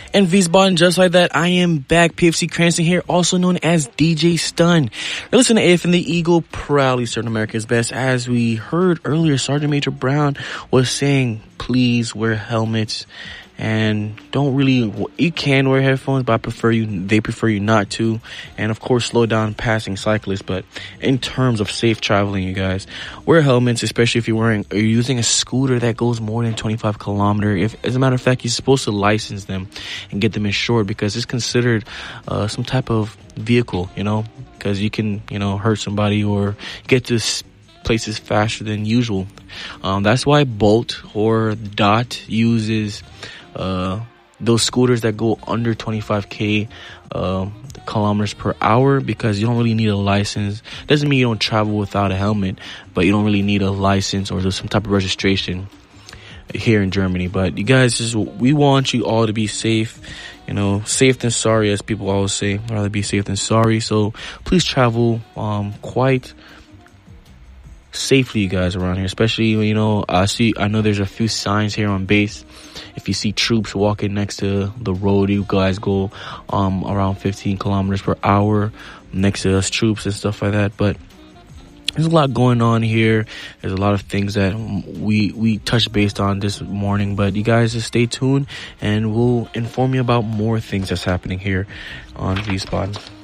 And V-Spawn, just like that, I am back. PFC Cranston here, also known as DJ Stun. You're listening to AF and the Eagle, proudly serving America's best. As we heard earlier, Sergeant Major Brown was saying, please wear helmets. And you can wear headphones, but they prefer you not to. And of course, slow down passing cyclists. But in terms of safe traveling, you guys, wear helmets, especially if you're using a scooter that goes more than 25 kilometers. As a matter of fact, you're supposed to license them and get them insured because it's considered some type of vehicle, because you can, hurt somebody or get to places faster than usual. That's why Bolt or DOT uses those scooters that go under 25k kilometers per hour, because you don't really need a license. Doesn't mean you don't travel without a helmet, but you don't really need a license or some type of registration here in Germany. But you guys, we want you all to be safe. Safe than sorry, as people always say. I'd rather be safe than sorry. So please travel quite safely, you guys, around here. Especially, I know there's a few signs here on base. If you see troops walking next to the road, you guys go around 15 kilometers per hour next to us troops and stuff like that. But there's a lot going on here. There's a lot of things that we touched based on this morning. But you guys just stay tuned, and we'll inform you about more things that's happening here on V-Spawn.